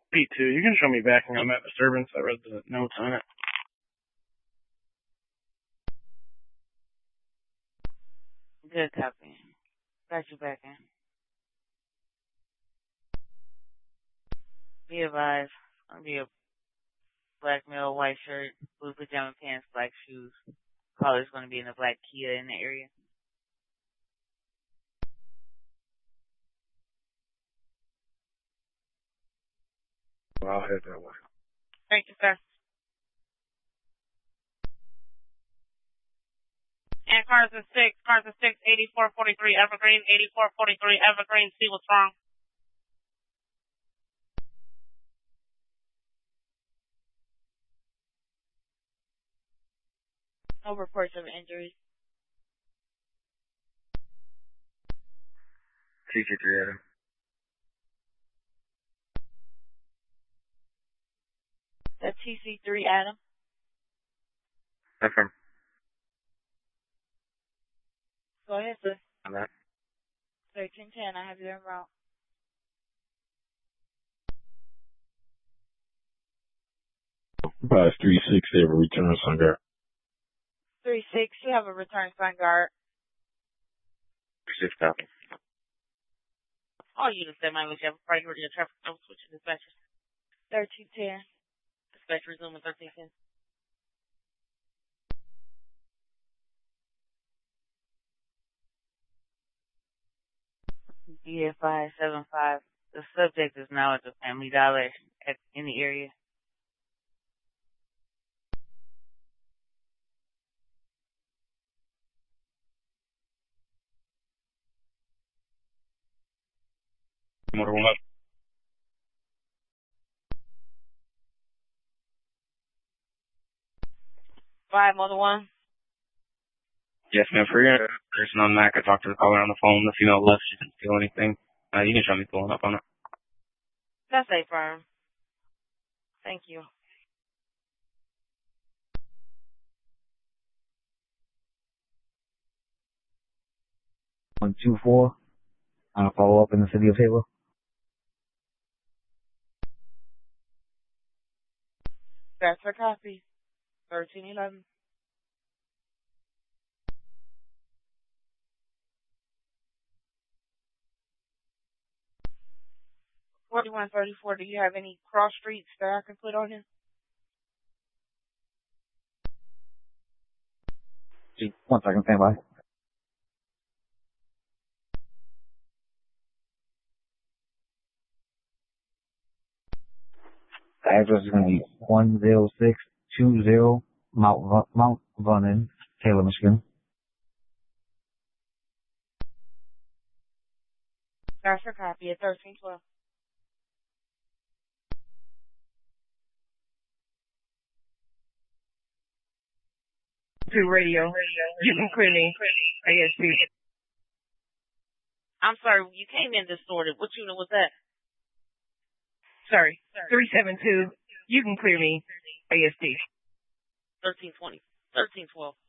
B2. You can show me backing on that disturbance. I read the notes on it. Good copy. Got you back in. Be advised, I'll be a black male, white shirt, blue pajama pants, black shoes. Caller's going to be in a black Kia in the area. Well, I'll head that way. Thank you, sir. And cars are 6, 8443 Evergreen, 8443 Evergreen. See what's wrong. No reports of injuries. TC3 Adam. That's TC3 Adam. Affirm. Go ahead, sir. On that. 1310, I have you en route. 536, they have a return sign guard. 36, you have a return sign guard. 36 copy. All units that might wish to have a priority of traffic don't switch to dispatchers. 1310. Dispatch resume at 1310. DF 575. The subject is now at the Family Dollar in the area. Motor 1 up. 5 Motor 1. Yes, ma'am. For your person on Mac, I talked to the caller on the phone. The female left. She didn't feel anything. You can show me pulling up on it. That's a firm. Thank you. One two four. On a follow up in the city of Halo. That's her copy. 1311. 4134. Do you have any cross streets that I can put on him? Just 1 second, stand by. The address is going to be 10620 Mount Vernon, Taylor, Michigan. That's her copy at 1312. To radio. You can clear me. ASP. I'm sorry, you came in distorted. What unit was that? Sorry. 372. You can clear me. ASD. 1320. 1312.